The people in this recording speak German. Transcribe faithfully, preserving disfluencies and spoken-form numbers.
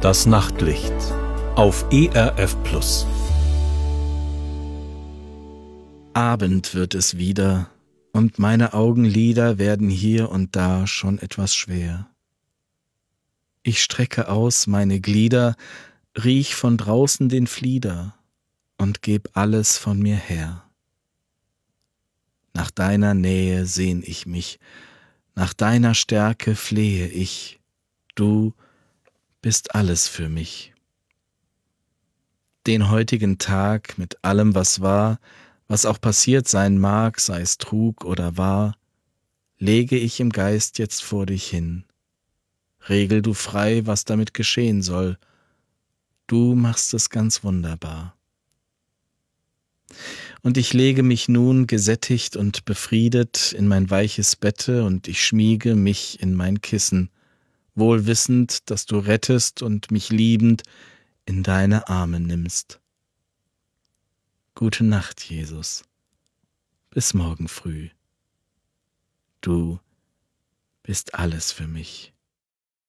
Das Nachtlicht auf E R F Plus. Abend wird es wieder, und meine Augenlider werden hier und da schon etwas schwer. Ich strecke aus meine Glieder, riech von draußen den Flieder und geb alles von mir her. Nach deiner Nähe sehn ich mich, nach deiner Stärke flehe ich, du bist alles für mich. Den heutigen Tag mit allem, was war, was auch passiert sein mag, sei es trug oder wahr, lege ich im Geist jetzt vor dich hin. Regel du frei, was damit geschehen soll. Du machst es ganz wunderbar. Und ich lege mich nun gesättigt und befriedet in mein weiches Bette und ich schmiege mich in mein Kissen, wohl wissend, dass du rettest und mich liebend in deine Arme nimmst. Gute Nacht, Jesus. Bis morgen früh. Du bist alles für mich.